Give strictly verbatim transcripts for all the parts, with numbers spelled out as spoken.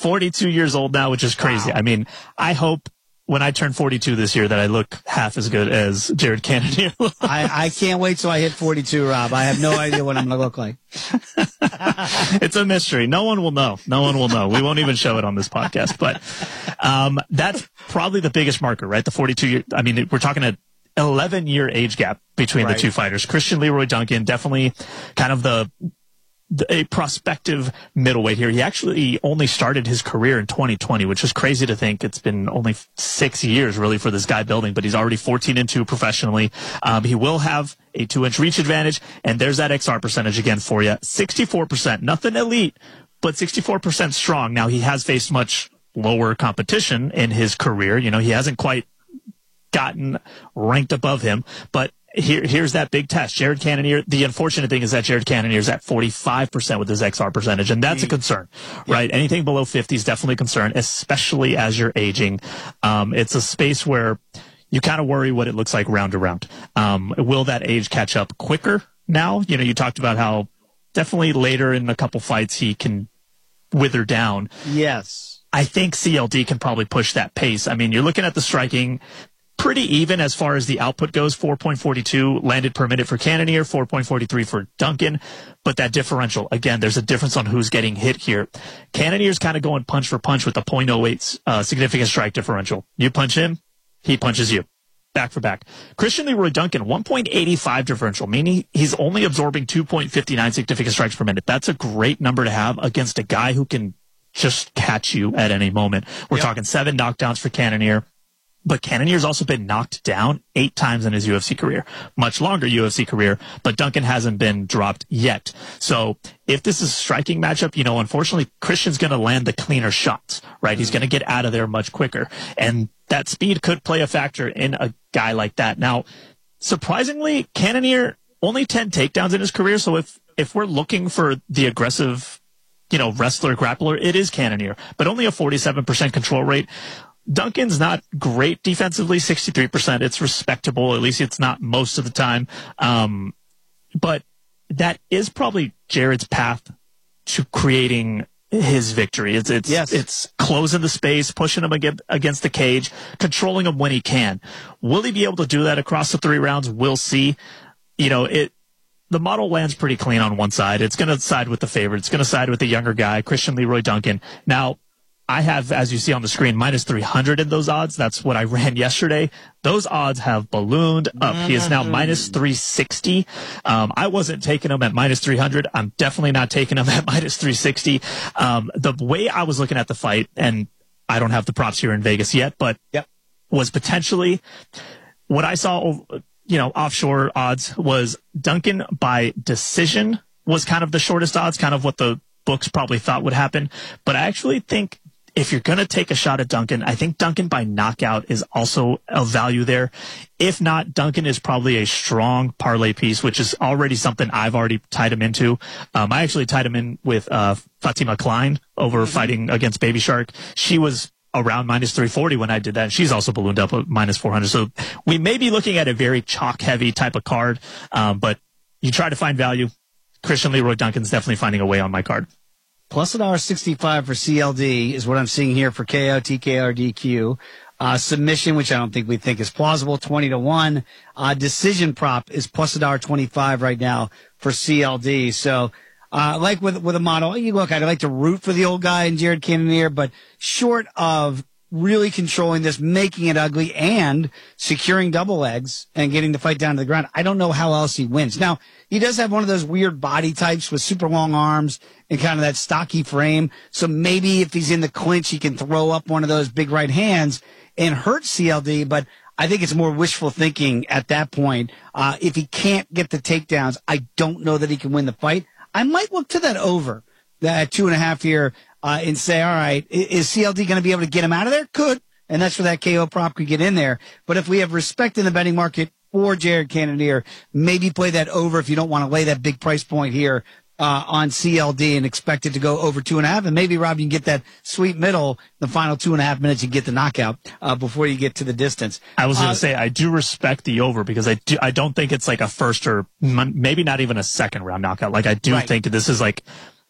forty-two years old now, which is crazy. Wow. I mean, I hope when I turn forty-two this year that I look half as good as Jared Cannonier. I, I can't wait till I hit forty-two, Rob. I have no idea what I'm going to look like. It's a mystery. No one will know. No one will know. We won't even show it on this podcast. But um, that's probably the biggest marker, right? The forty-two year. I mean, we're talking an eleven year age gap between Right. the two fighters. Christian Leroy Duncan, definitely kind of the a prospective middleweight here. He actually only started his career in twenty twenty, which is crazy to think. It's been only six years really for this guy building, but he's already fourteen and two professionally. Um, he will have a two inch reach advantage, and there's that X R percentage again for you. sixty-four percent, nothing elite, but sixty-four percent strong. Now he has faced much lower competition in his career. You know, he hasn't quite gotten ranked above him, but Here, here's that big test. Jared Cannonier, the unfortunate thing is that Jared Cannonier is at forty-five percent with his X R percentage, and that's a concern, right? Yeah. Anything below fifty is definitely a concern, especially as you're aging. Um, it's a space where you kind of worry what it looks like round to round. Um, will that age catch up quicker now? You know, you talked about how definitely later in a couple fights he can wither down. Yes. I think C L D can probably push that pace. I mean, you're looking at the striking pretty even as far as the output goes. four point four two landed per minute for Cannonier, four point four three for Duncan. But that differential, again, there's a difference on who's getting hit here. Cannonier's kind of going punch for punch with the point oh eight uh, significant strike differential. You punch him, he punches you. Back for back. Christian Leroy Duncan, one point eight five differential, meaning he's only absorbing two point five nine significant strikes per minute. That's a great number to have against a guy who can just catch you at any moment. We're yep. talking seven knockdowns for Cannonier. But Cannonier's also been knocked down eight times in his U F C career. Much longer U F C career, but Duncan hasn't been dropped yet. So if this is a striking matchup, you know, unfortunately, Christian's going to land the cleaner shots, right? He's going to get out of there much quicker. And that speed could play a factor in a guy like that. Now, surprisingly, Cannonier, only ten takedowns in his career. So if, if we're looking for the aggressive, you know, wrestler, grappler, it is Cannonier, but only a forty-seven percent control rate. Duncan's not great defensively, sixty-three percent. It's respectable. At least it's not most of the time. Um, but that is probably Jared's path to creating his victory. It's, it's, yes. it's closing the space, pushing him against, against the cage, controlling him when he can. Will he be able to do that across the three rounds? We'll see. You know, it, the model lands pretty clean on one side. It's going to side with the favorite. It's going to side with the younger guy, Christian Leroy Duncan. Now, I have, as you see on the screen, minus three hundred in those odds. That's what I ran yesterday. Those odds have ballooned up. He is now minus three sixty. Um, I wasn't taking him at minus three hundred. I'm definitely not taking him at minus three sixty. Um, the way I was looking at the fight, and I don't have the props here in Vegas yet, but yep. was potentially what I saw, you know, offshore odds was Duncan by decision was kind of the shortest odds, kind of what the books probably thought would happen. But I actually think if you're going to take a shot at Duncan, I think Duncan by knockout is also a value there. If not, Duncan is probably a strong parlay piece, which is already something I've already tied him into. Um, I actually tied him in with uh, Fatima Klein over mm-hmm. fighting against Baby Shark. She was around minus three forty when I did that. And she's also ballooned up at minus four hundred. So we may be looking at a very chalk heavy type of card. Um, but you try to find value. Christian Leroy Duncan's definitely finding a way on my card. Plus one sixty-five for C L D is what I'm seeing here for K O, T K O, D Q. Uh, submission, which I don't think we think is plausible, twenty to one. Uh, decision prop is plus one twenty-five right now for C L D. So, uh, like with, with a model, you look, I'd like to root for the old guy in Jared Cannonier, but short of really controlling this, making it ugly, and securing double legs and getting the fight down to the ground, I don't know how else he wins. Now, he does have one of those weird body types with super long arms and kind of that stocky frame. So maybe if he's in the clinch, he can throw up one of those big right hands and hurt C L D. But I think it's more wishful thinking at that point. Uh, if he can't get the takedowns, I don't know that he can win the fight. I might look to that over, that two and a half here, uh, and say, all right, is C L D going to be able to get him out of there? Could. And that's where that K O prop could get in there. But if we have respect in the betting market for Jared Cannonier, maybe play that over if you don't want to lay that big price point here uh, on C L D and expect it to go over two and a half. And maybe, Rob, you can get that sweet middle, the final two and a half minutes, you get the knockout uh, before you get to the distance. I was going to uh, say, I do respect the over because I do, I don't think it's like a first or maybe not even a second round knockout. Like I do right. think this is like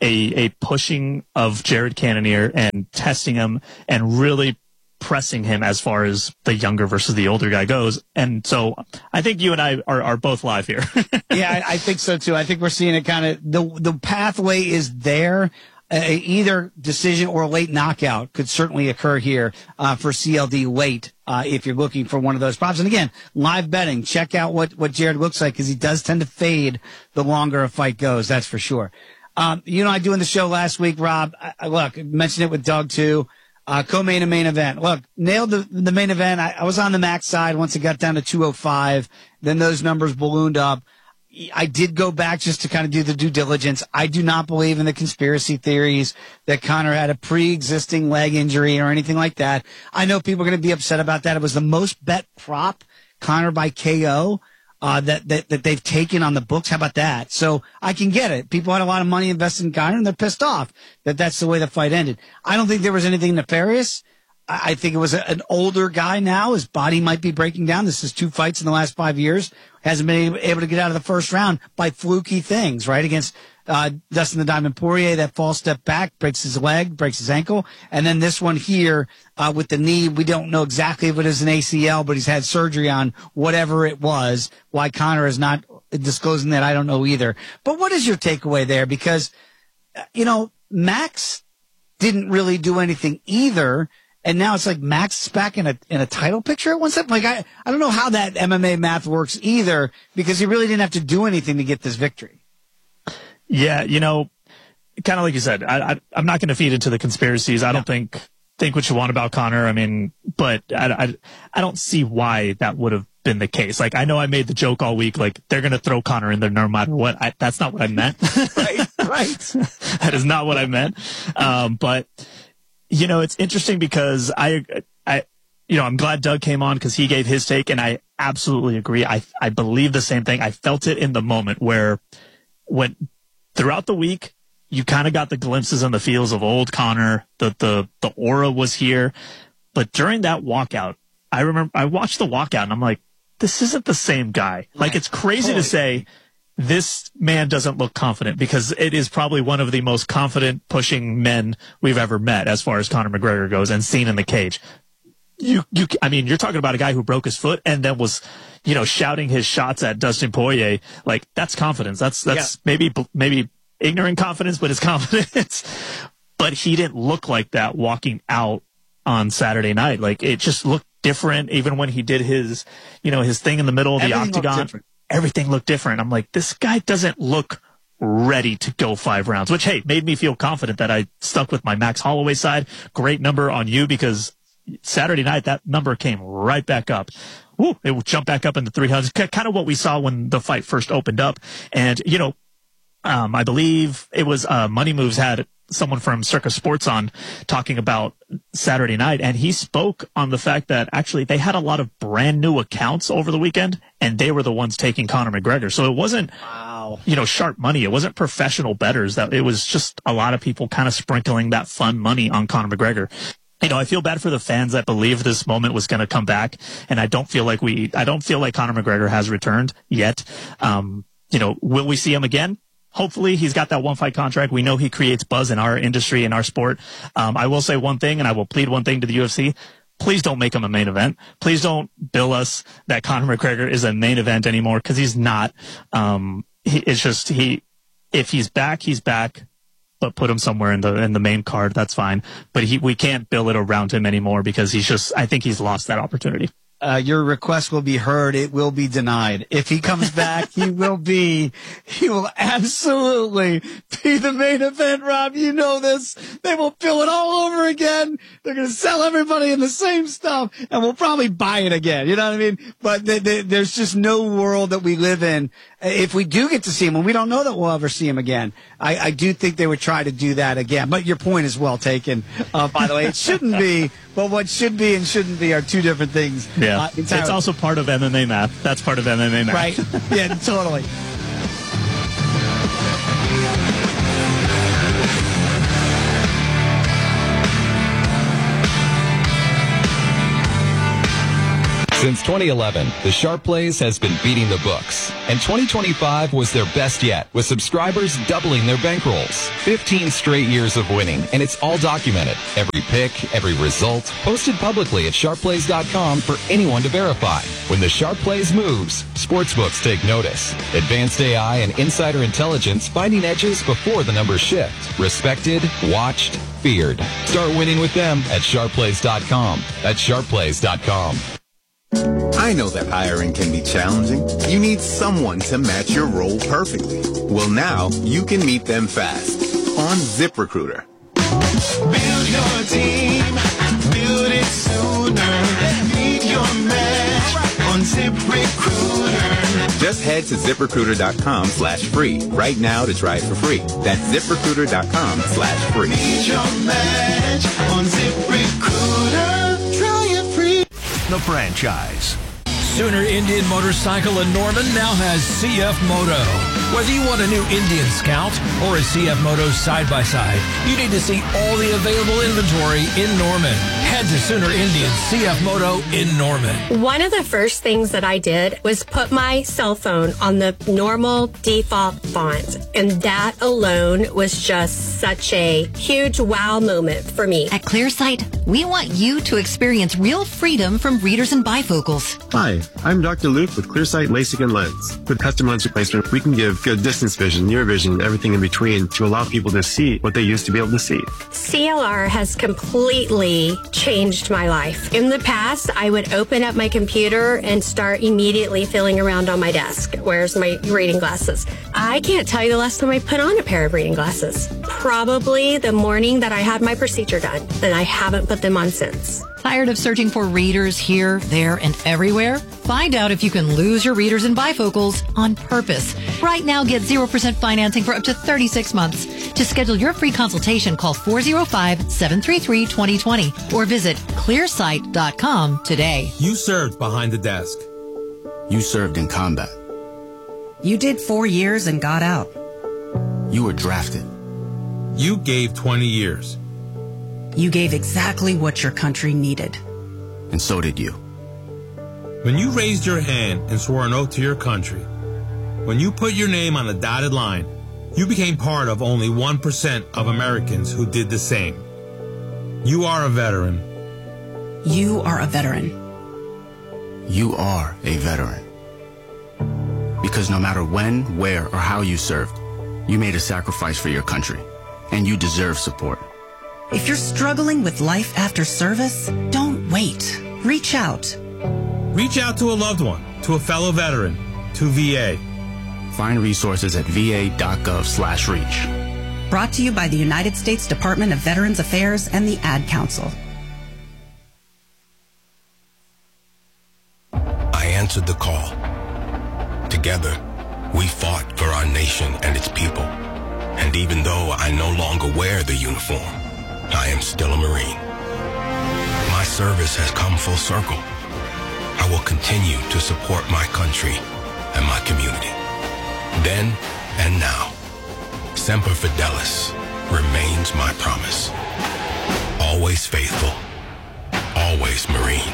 a, a pushing of Jared Cannonier and testing him and really pressing him as far as the younger versus the older guy goes. And so I think you and I are, are both live here. Yeah, I, I think so too. I think we're seeing it kind of, the, the pathway is there. Uh, either decision or late knockout could certainly occur here uh, for C L D late uh, if you're looking for one of those props. And again, live betting, check out what, what Jared looks like because he does tend to fade the longer a fight goes. That's for sure. Um, you know, I doing the show last week, Rob. I, I, look, I mentioned it with Doug too. Uh, co-main and main event. Look, nailed the, the main event. I, I was on the max side once it got down to two oh five. Then those numbers ballooned up. I did go back just to kind of do the due diligence. I do not believe in the conspiracy theories that Conor had a pre-existing leg injury or anything like that. I know people are going to be upset about that. It was the most bet prop, Conor by K O, uh, that, that, that they've taken on the books. How about that? So I can get it. People had a lot of money invested in Conor and they're pissed off that that's the way the fight ended. I don't think there was anything nefarious. I think it was a, an older guy now. His body might be breaking down. This is two fights in the last five years. Hasn't been able to get out of the first round by fluky things, right? Against uh, Dustin the Diamond Poirier, that false step back, breaks his leg, breaks his ankle. And then this one here uh, with the knee, we don't know exactly if it is an A C L, but he's had surgery on whatever it was. Why Conor is not disclosing that, I don't know either. But what is your takeaway there? Because, you know, Max didn't really do anything either. And now it's like Max is back in a in a title picture at one step. Like I, I don't know how that M M A math works either because he really didn't have to do anything to get this victory. Yeah, you know, kind of like you said, I, I I'm not going to feed into the conspiracies. I no. don't think think what you want about Conor. I mean, but I, I I don't see why that would have been the case. Like I know I made the joke all week, like they're going to throw Conor in there no matter what. I, that's not what I meant. Right, right. That is not what I meant. Um, but. You know, it's interesting because I, I, you know, I'm glad Doug came on because he gave his take and I absolutely agree. I, I believe the same thing. I felt it in the moment where when throughout the week, you kind of got the glimpses and the feels of old Conor. The, the, the aura was here. But during that walkout, I remember I watched the walkout and I'm like, this isn't the same guy. Like it's crazy totally. to say, this man doesn't look confident because it is probably one of the most confident pushing men we've ever met as far as Conor McGregor goes and seen in the cage. You, you, I mean, you're talking about a guy who broke his foot and then was, you know, shouting his shots at Dustin Poirier. Like that's confidence. That's, that's yeah. maybe, maybe ignorant confidence, but it's confidence. But he didn't look like that walking out on Saturday night. Like it just looked different. Even when he did his, you know, his thing in the middle of the Everything octagon. Everything looked different. I'm like, this guy doesn't look ready to go five rounds, which, hey, made me feel confident that I stuck with my Max Holloway side. Great number on you because Saturday night, that number came right back up. Woo, it would jump back up in the three hundreds, kind of what we saw when the fight first opened up. And, you know, um, I believe it was uh, Money Moves had someone from Circa Sports on talking about Saturday night, and he spoke on the fact that actually they had a lot of brand new accounts over the weekend, and they were the ones taking Conor McGregor. So it wasn't, wow. you know, sharp money. It wasn't professional bettors. That it was just a lot of people kind of sprinkling that fun money on Conor McGregor. You know, I feel bad for the fans that believe this moment was going to come back, and I don't feel like we, I don't feel like Conor McGregor has returned yet. Um, you know, will we see him again? Hopefully he's got that one fight contract. We know he creates buzz in our industry, in our sport. Um, I will say one thing, and I will plead one thing to the U F C. Please don't make him a main event. Please don't bill us that Conor McGregor is a main event anymore because he's not. Um, he, it's just he, if he's back, he's back. But put him somewhere in the in the main card. That's fine. But he, we can't bill it around him anymore because he's just. I think he's lost that opportunity. Uh, your request will be heard. It will be denied. If he comes back, he will be, he will absolutely be the main event, Rob. You know this. They will fill it all over again. They're going to sell everybody in the same stuff and we'll probably buy it again. You know what I mean? But they, they, there's just no world that we live in. If we do get to see him, and we don't know that we'll ever see him again, I, I do think they would try to do that again. But your point is well taken, uh, by the way. It shouldn't be, but what should be and shouldn't be are two different things. Yeah. Uh, it's also part of M M A math. That's part of M M A math. Right. Yeah, totally. Since twenty eleven, the Sharp Plays has been beating the books, and twenty twenty-five was their best yet, with subscribers doubling their bankrolls. fifteen straight years of winning, and it's all documented. Every pick, every result, posted publicly at sharp plays dot com for anyone to verify. When the Sharp Plays moves, sportsbooks take notice. Advanced A I and insider intelligence finding edges before the numbers shift. Respected, watched, feared. Start winning with them at sharp plays dot com. That's sharp plays dot com. I know that hiring can be challenging. You need someone to match your role perfectly. Well, now you can meet them fast on ZipRecruiter. Build your team, build it sooner. Meet your match on ZipRecruiter. Just head to ZipRecruiter.com slash free right now to try it for free. That's ZipRecruiter.com slash free. Meet your match on ZipRecruiter. Try it free. The franchise. Sooner Indian Motorcycle in Norman now has C F Moto. Whether you want a new Indian Scout or a C F Moto side-by-side, you need to see all the available inventory in Norman. Head to Sooner Indian C F Moto in Norman. One of the first things that I did was put my cell phone on the normal default font, and that alone was just such a huge wow moment for me. At ClearSight, we want you to experience real freedom from readers and bifocals. Hi, I'm Doctor Luke with ClearSight LASIK and Lens. With custom lens replacement, we can give good distance vision, near vision, and everything in between to allow people to see what they used to be able to see. C L R has completely changed my life. In the past, I would open up my computer and start immediately feeling around on my desk. Where's my reading glasses? I can't tell you the last time I put on a pair of reading glasses. Probably the morning that I had my procedure done, and I haven't put them on since. Tired of searching for readers here, there, and everywhere? Find out if you can lose your readers and bifocals on purpose. Right now, get zero percent financing for up to thirty-six months. To schedule your free consultation, call four oh five, seven three three, two oh two oh or visit clear sight dot com today. You served behind the desk. You served in combat. You did four years and got out. You were drafted. You gave twenty years. You gave exactly what your country needed. And so did you. When you raised your hand and swore an oath to your country, when you put your name on the dotted line, you became part of only one percent of Americans who did the same. You are a veteran. You are a veteran. You are a veteran. Because no matter when, where, or how you served, you made a sacrifice for your country, and you deserve support. If you're struggling with life after service, don't wait. Reach out. Reach out to a loved one, to a fellow veteran, to V A. Find resources at va.gov slash reach. Brought to you by the United States Department of Veterans Affairs and the Ad Council. I answered the call. Together, we fought for our nation and its people. And even though I no longer wear the uniform, I am still a Marine. My service has come full circle. I will continue to support my country and my community. Then and now, Semper Fidelis remains my promise. Always faithful, always Marine.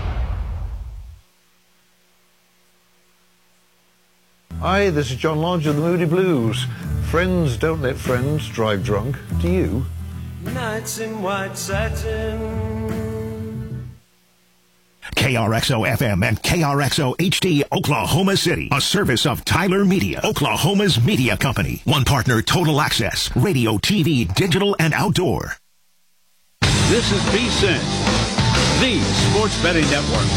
Hi, this is John Lodge of the Moody Blues. Friends don't let friends drive drunk. Do you? Nights in white satin. K R X O F M and K R X O H D Oklahoma City, a service of Tyler Media, Oklahoma's media company. One partner, Total Access, radio, T V, digital, and outdoor. This is V S I N, the sports betting network.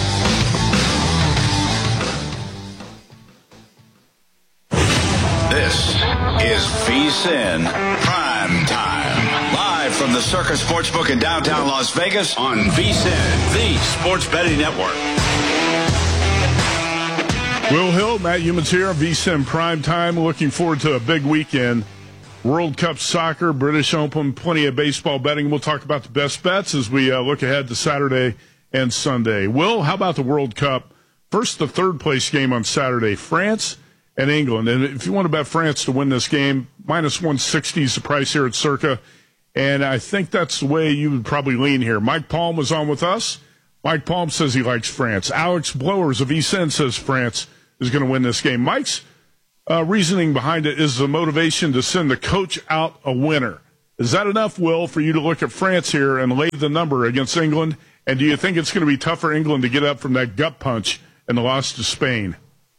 This is V S I N Prime Time. Live from the Circus Sportsbook in downtown Las Vegas on V S I N, the sports betting network. Will Hill, Matt Humans here on V S I N Prime Time. Looking forward to a big weekend. World Cup soccer, British Open, plenty of baseball betting. We'll talk about the best bets as we uh, look ahead to Saturday and Sunday. Will, how about the World Cup? First, the third place game on Saturday, France and England. And if you want to bet France to win this game, minus one sixty is the price here at Circa. And I think that's the way you would probably lean here. Mike Palm was on with us Mike Palm says he likes France. Alex Blowers of East End says France is going to win this game. Mike's uh, reasoning behind it is the motivation to send the coach out a winner. Is that enough, Will, for you to look at France here and lay the number against England? And do you think it's going to be tough for England to get up from that gut punch and the loss to Spain?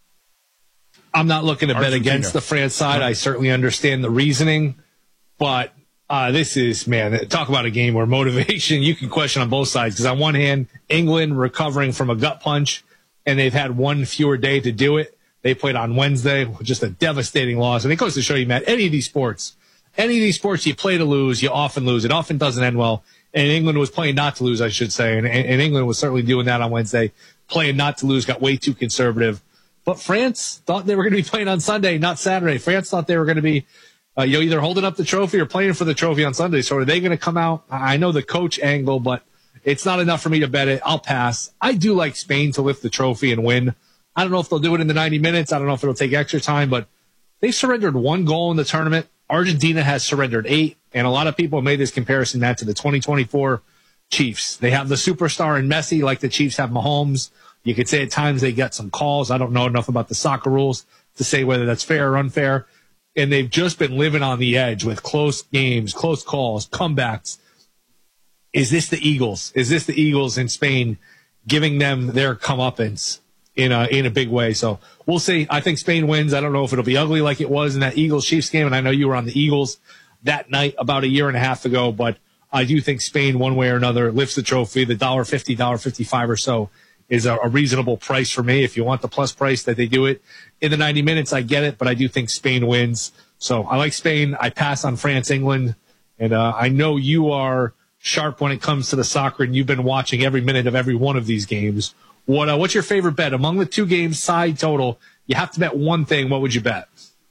I'm not looking to bet against the France side. I certainly understand the reasoning, but uh, this is, man, talk about a game where motivation, you can question on both sides. Because on one hand, England recovering from a gut punch, and they've had one fewer day to do it. They played on Wednesday, just a devastating loss. And it goes to show you, Matt, any of these sports, any of these sports you play to lose, you often lose. It often doesn't end well. And England was playing not to lose, I should say. And, and England was certainly doing that on Wednesday, playing not to lose, got way too conservative. But France thought they were going to be playing on Sunday, not Saturday. France thought they were going to be, uh, you know, either holding up the trophy or playing for the trophy on Sunday. So are they going to come out? I know the coach angle, but it's not enough for me to bet it. I'll pass. I do like Spain to lift the trophy and win. I don't know if they'll do it in the ninety minutes. I don't know if it'll take extra time, but they've surrendered one goal in the tournament. Argentina has surrendered eight, and a lot of people have made this comparison, Matt, to the twenty twenty-four Chiefs. They have the superstar in Messi, like the Chiefs have Mahomes. You could say at times they get some calls. I don't know enough about the soccer rules to say whether that's fair or unfair. And they've just been living on the edge with close games, close calls, comebacks. Is this the Eagles? Is this the Eagles in Spain giving them their comeuppance in a, in a big way? So we'll see. I think Spain wins. I don't know if it'll be ugly like it was in that Eagles-Chiefs game. And I know you were on the Eagles that night about a year and a half ago, but I do think Spain, one way or another, lifts the trophy. The one dollar fifty, one dollar fifty-five or so is a, a reasonable price for me. If you want the plus price that they do it in the ninety minutes, I get it, but I do think Spain wins. So I like Spain. I pass on France, England. And uh, I know you are sharp when it comes to the soccer, and you've been watching every minute of every one of these games. What uh, What's your favorite bet? Among the two games, side total, you have to bet one thing. What would you bet?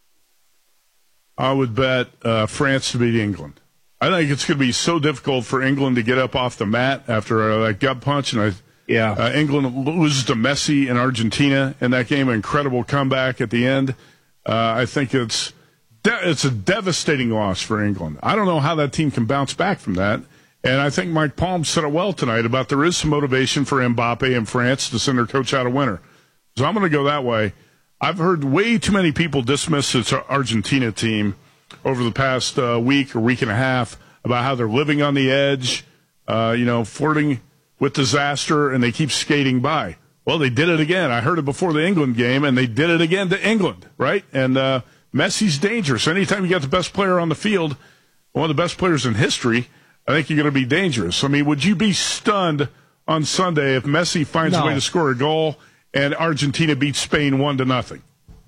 I would bet uh, France to beat England. I think it's going to be so difficult for England to get up off the mat after uh, that gut punch. And I, yeah, uh, England loses to Messi in Argentina in that game. An incredible comeback at the end. Uh, I think it's de- it's a devastating loss for England. I don't know how that team can bounce back from that. And I think Mike Palm said it well tonight about there is some motivation for Mbappe and France to send their coach out a winner. So I'm going to go that way. I've heard way too many people dismiss this Argentina team over the past uh, week or week and a half about how they're living on the edge, uh, you know, flirting with disaster, and they keep skating by. Well, they did it again. I heard it before the England game, and they did it again to England, right? And uh, Messi's dangerous. Anytime you got the best player on the field, one of the best players in history, I think you're going to be dangerous. I mean, would you be stunned on Sunday if Messi finds No. a way to score a goal and Argentina beats Spain one to nothing?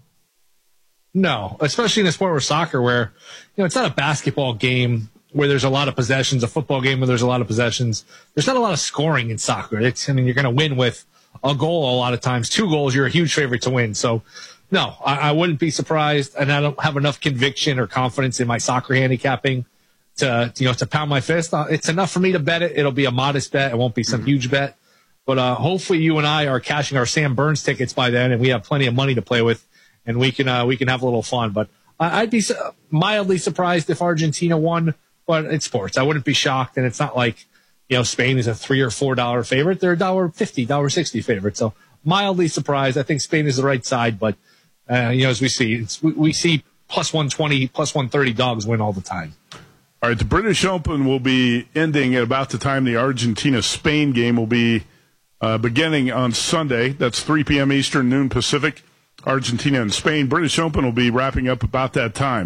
No, especially in a sport where soccer, where, you know, it's not a basketball game where there's a lot of possessions, a football game where there's a lot of possessions. There's not a lot of scoring in soccer. It's, I mean, you're going to win with a goal a lot of times. Two goals, you're a huge favorite to win. So, no, I, I wouldn't be surprised, and I don't have enough conviction or confidence in my soccer handicapping to, you know, to pound my fist. It's enough for me to bet it. It'll be a modest bet. It won't be some mm-hmm. huge bet. But uh, hopefully you and I are cashing our Sam Burns tickets by then, and we have plenty of money to play with. And we can uh, we can have a little fun. But I'd be su- mildly surprised if Argentina won. But it's sports. I wouldn't be shocked. And it's not like, you know, Spain is a three or four dollar favorite. They're a dollar fifty, dollar sixty favorite. So mildly surprised. I think Spain is the right side. But uh, you know, as we see, it's, we, we see plus one twenty, plus one thirty dogs win all the time. All right, the British Open will be ending at about the time the Argentina-Spain game will be uh, beginning on Sunday. That's three p.m. Eastern, noon Pacific. Argentina and Spain. British Open will be wrapping up about that time.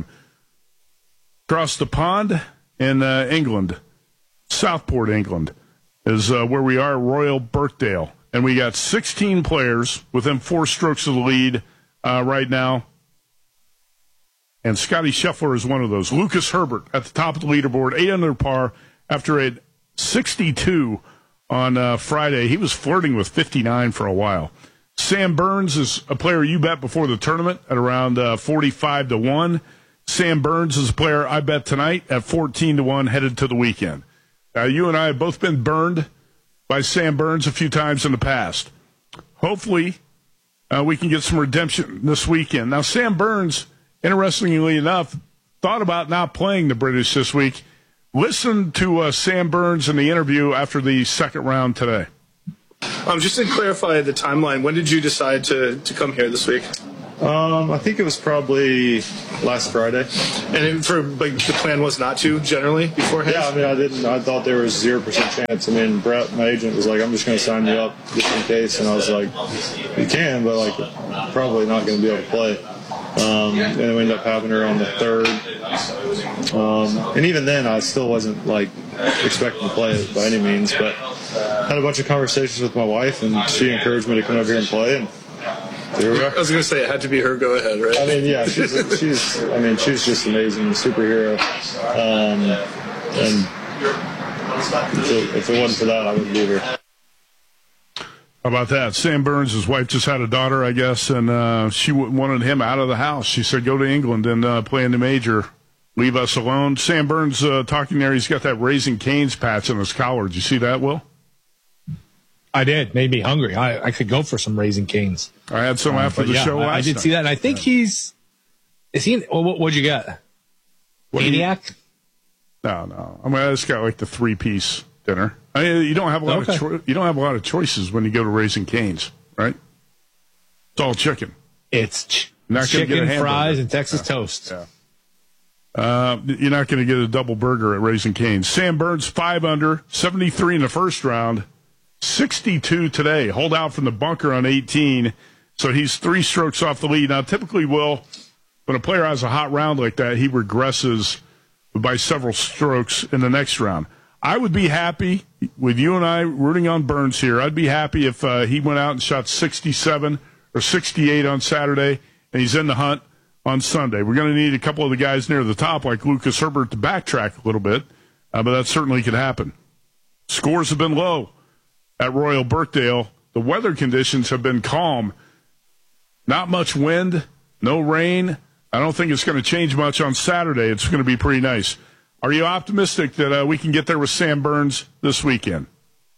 Across the pond in uh, England, Southport, England, is uh, where we are, Royal Birkdale. And we got sixteen players within four strokes of the lead uh, right now. And Scotty Scheffler is one of those. Lucas Herbert at the top of the leaderboard, eight under par after a sixty-two on uh, Friday. He was flirting with fifty-nine for a while. Sam Burns is a player you bet before the tournament at around uh, forty-five to one. Sam Burns is a player I bet tonight at fourteen to one headed to the weekend. Now, you and I have both been burned by Sam Burns a few times in the past. Hopefully, uh, we can get some redemption this weekend. Now, Sam Burns, interestingly enough, thought about not playing the British this week. Listen to uh, Sam Burns in the interview after the second round today. Um, just to clarify the timeline, when did you decide to, to come here this week? Um, I think it was probably last Friday. And it, for like the plan was not to generally beforehand? Yeah, I mean, I didn't. I thought there was zero percent chance. I mean, Brett, my agent, was like, "I'm just going to sign you up just in case," and I was like, "You can, but like, probably not going to be able to play." Um, and we ended up having her on the third. Um, and even then, I still wasn't like expecting to play it by any means, but had a bunch of conversations with my wife, and she encouraged me to come over here and play. And here we are. I was going to say it had to be her go ahead, right? I mean, yeah, she's, she's I mean, she's just amazing, superhero. Um, and if it, if it wasn't for that, I wouldn't be here. How about that? Sam Burns, his wife just had a daughter, I guess, and uh, she w- wanted him out of the house. She said, go to England and uh, play in the major. Leave us alone. Sam Burns uh, talking there. He's got that Raising Cane's patch on his collar. Did you see that, Will? I did. Made me hungry. I, I could go for some Raising Cane's. I had some after uh, the yeah, show last I, I did night. see that. And I think yeah. he's – is he – what, what'd you get? What Maniac? You, no, no. I mean, I just got like the three-piece dinner. I mean, you don't have a lot okay. of cho- you don't have a lot of choices when you go to Raising Cane's, right? It's all chicken. It's ch- not chicken, get a fries, and Texas yeah. toast. Yeah. Uh, you're not going to get a double burger at Raising Cane's. Sam Burns, five under, seventy-three in the first round, sixty-two today. Hold out from the bunker on eighteen, so he's three strokes off the lead. Now, typically, Will, when a player has a hot round like that, he regresses by several strokes in the next round. I would be happy with you and I rooting on Burns here. I'd be happy if uh, he went out and shot sixty-seven or sixty-eight on Saturday, and he's in the hunt on Sunday. We're going to need a couple of the guys near the top, like Lucas Herbert, to backtrack a little bit, uh, but that certainly could happen. Scores have been low at Royal Birkdale. The weather conditions have been calm. Not much wind, no rain. I don't think it's going to change much on Saturday. It's going to be pretty nice. Are you optimistic that uh, we can get there with Sam Burns this weekend?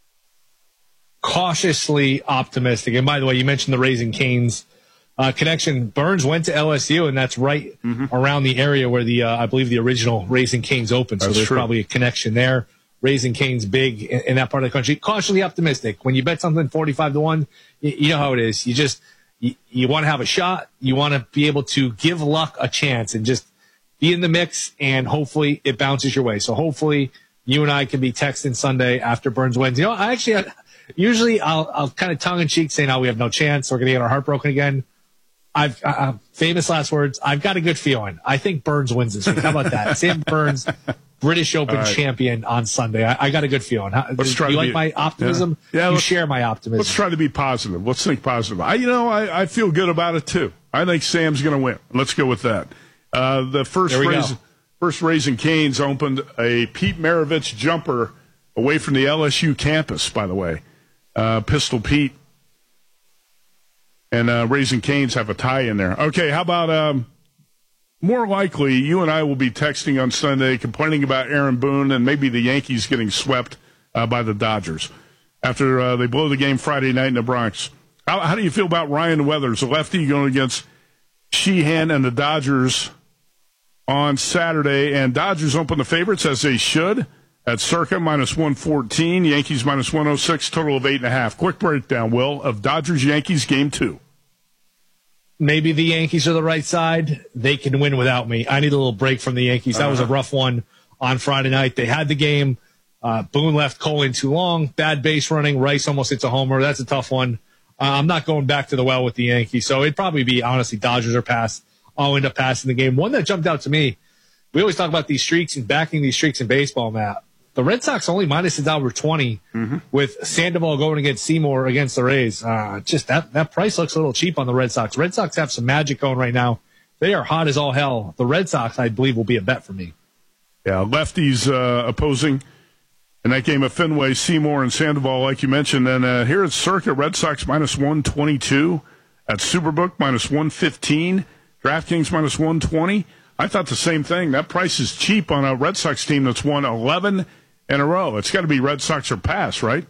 Cautiously optimistic. And by the way, you mentioned the Raising Cane's uh, connection. Burns went to L S U, and that's right mm-hmm. around the area where the uh, I believe the original Raising Cane's opened. So that's there's true. probably a connection there. Raising Cane's big in, in that part of the country. Cautiously optimistic. When you bet something forty-five to one, you, you know how it is. You just you, you want to have a shot. You want to be able to give luck a chance and just be in the mix, and hopefully it bounces your way. So hopefully you and I can be texting Sunday after Burns wins. You know, I actually, usually I'll, I'll kind of tongue in cheek say, no, we have no chance. We're going to get our heart broken again. I've, uh, famous last words. I've got a good feeling. I think Burns wins this week. How about that? Sam Burns, British Open right. champion on Sunday. I, I got a good feeling. How, let's do try you to like be, my optimism? Yeah, yeah you share my optimism. Let's try to be positive. Let's think positive. I, you know, I, I feel good about it too. I think Sam's going to win. Let's go with that. Uh, the first raise, first Raising Cane's opened a Pete Maravich jumper away from the L S U campus, by the way. Uh, Pistol Pete and uh, Raising Cane's have a tie in there. Okay, how about um, more likely you and I will be texting on Sunday complaining about Aaron Boone and maybe the Yankees getting swept uh, by the Dodgers after uh, they blow the game Friday night in the Bronx. How, how do you feel about Ryan Weathers, a lefty going against Sheehan and the Dodgers on Saturday? And Dodgers open the favorites, as they should, at circa minus one fourteen. Yankees minus one oh six, total of eight and a half. Quick breakdown, Will, of Dodgers-Yankees game two. Maybe the Yankees are the right side. They can win without me. I need a little break from the Yankees. That uh-huh. was a rough one on Friday night. They had the game. Uh, Boone left Cole in too long. Bad base running. Rice almost hits a homer. That's a tough one. Uh, I'm not going back to the well with the Yankees. So it'd probably be, honestly, Dodgers or pass. I'll end up passing the game. One that jumped out to me, we always talk about these streaks and backing these streaks in baseball, Matt. The Red Sox only minus is over twenty mm-hmm. with Sandoval going against Seymour against the Rays. Uh, just that, that price looks a little cheap on the Red Sox. Red Sox have some magic going right now. They are hot as all hell. The Red Sox, I believe, will be a bet for me. Yeah, lefties uh, opposing in that game of Fenway, Seymour and Sandoval, like you mentioned. And uh, here at Circa, Red Sox minus one twenty-two. At Superbook, minus one fifteen. DraftKings minus one twenty. I thought the same thing. That price is cheap on a Red Sox team that's won eleven in a row. It's got to be Red Sox or pass, right?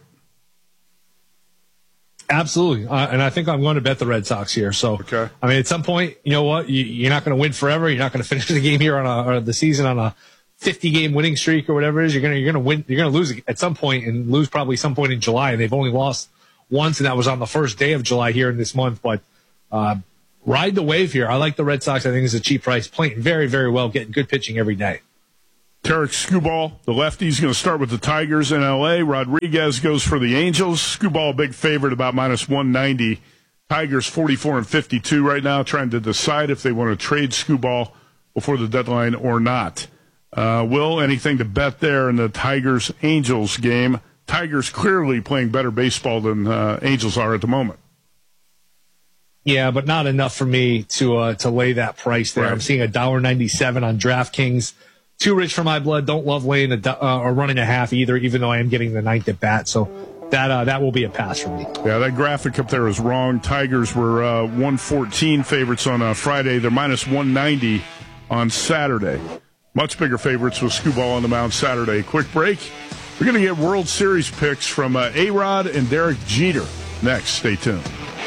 Absolutely. Uh, and I think I'm going to bet the Red Sox here. So, okay. I mean, at some point, you know what? You, you're not going to win forever. You're not going to finish the game here on a, or the season on a fifty game winning streak or whatever it is. You're going to, you're going to win, you're going to lose at some point and lose probably some point in July. And they've only lost once, and that was on the first day of July here in this month. But uh, ride the wave here. I like the Red Sox. I think it's a cheap price. Playing very, very well, getting good pitching every day. Tarek Skubal, the lefty, is going to start with the Tigers in L A. Rodriguez goes for the Angels. Skubal, big favorite, about minus one ninety. Tigers forty-four and fifty-two right now, trying to decide if they want to trade Skubal before the deadline or not. Uh, Will, anything to bet there in the Tigers-Angels game? Tigers clearly playing better baseball than uh, Angels are at the moment. Yeah, but not enough for me to uh, to lay that price there. Right. I'm seeing one dollar ninety-seven on DraftKings. Too rich for my blood. Don't love laying a, uh, or running a half either, even though I am getting the ninth at bat. So that uh, that will be a pass for me. Yeah, that graphic up there is wrong. Tigers were uh, one fourteen favorites on uh, Friday. They're minus one ninety on Saturday. Much bigger favorites with Skubal on the mound Saturday. Quick break. We're going to get World Series picks from uh, A-Rod and Derek Jeter next. Stay tuned.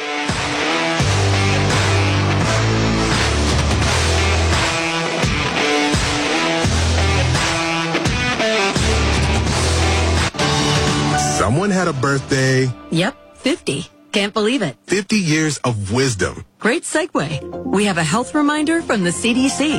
Someone had a birthday. Yep, fifty. Can't believe it. fifty years of wisdom. Great segue. We have a health reminder from the C D C.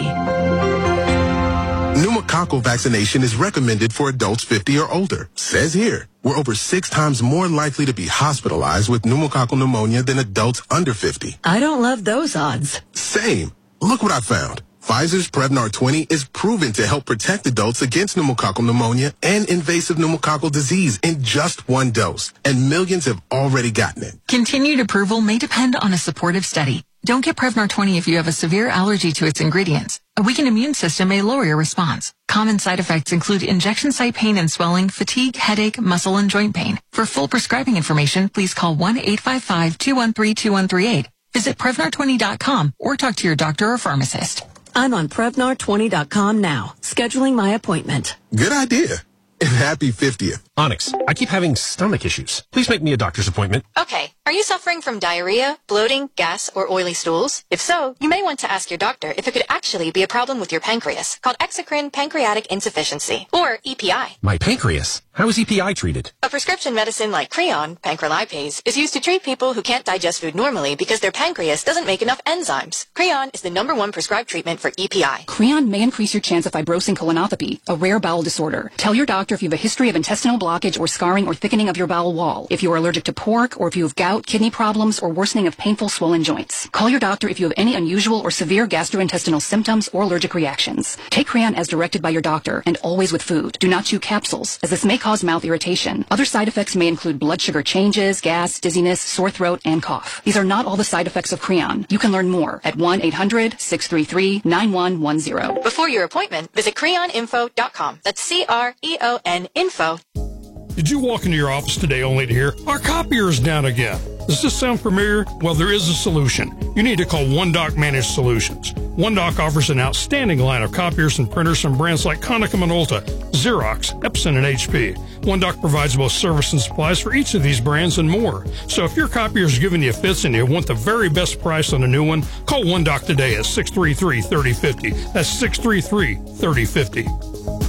Pneumococcal vaccination is recommended for adults fifty or older. Says here, we're over six times more likely to be hospitalized with pneumococcal pneumonia than adults under fifty. I don't love those odds. Same. Look what I found. Pfizer's Prevnar twenty is proven to help protect adults against pneumococcal pneumonia and invasive pneumococcal disease in just one dose, and millions have already gotten it. Continued approval may depend on a supportive study. Don't get Prevnar twenty if you have a severe allergy to its ingredients. A weakened immune system may lower your response. Common side effects include injection site pain and swelling, fatigue, headache, muscle, and joint pain. For full prescribing information, please call one eight five five, two one three, two one three eight. Visit Prevnar twenty dot com or talk to your doctor or pharmacist. I'm on Prevnar twenty dot com now, scheduling my appointment. Good idea. And happy fiftieth. Onyx, I keep having stomach issues. Please make me a doctor's appointment. Okay. Are you suffering from diarrhea, bloating, gas, or oily stools? If so, you may want to ask your doctor if it could actually be a problem with your pancreas, called exocrine pancreatic insufficiency, or E P I. My pancreas? How is E P I treated? A prescription medicine like Creon, pancrelipase, is used to treat people who can't digest food normally because their pancreas doesn't make enough enzymes. Creon is the number one prescribed treatment for E P I. Creon may increase your chance of fibrosing colonopathy, a rare bowel disorder. Tell your doctor if you have a history of intestinal blockage or scarring or thickening of your bowel wall, if you are allergic to pork, or if you have gout, kidney problems, or worsening of painful swollen joints. Call your doctor if you have any unusual or severe gastrointestinal symptoms or allergic reactions. Take Creon as directed by your doctor, and always with food. Do not chew capsules, as this may cause mouth irritation. Other side effects may include blood sugar changes, gas, dizziness, sore throat, and cough. These are not all the side effects of Creon. You can learn more at one eight hundred, six three three, nine one one zero. Before your appointment, visit creon info dot com. That's C R E O N info. Did you walk into your office today only to hear, our copier is down again? Does this sound familiar? Well, there is a solution. You need to call OneDoc Managed Solutions. OneDoc offers an outstanding line of copiers and printers from brands like Konica Minolta, Xerox, Epson, and H P. OneDoc provides both service and supplies for each of these brands and more. So if your copier is giving you fits and you want the very best price on a new one, call OneDoc today at six three three, three oh five oh. That's six three three, three oh five oh.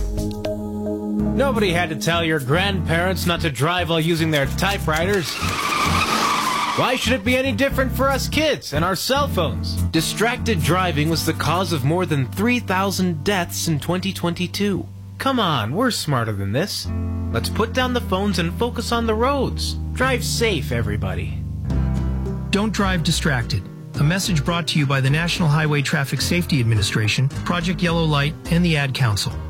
Nobody had to tell your grandparents not to drive while using their typewriters. Why should it be any different for us kids and our cell phones? Distracted driving was the cause of more than three thousand deaths in twenty twenty-two. Come on, we're smarter than this. Let's put down the phones and focus on the roads. Drive safe, everybody. Don't drive distracted. A message brought to you by the National Highway Traffic Safety Administration, Project Yellow Light, and the Ad Council.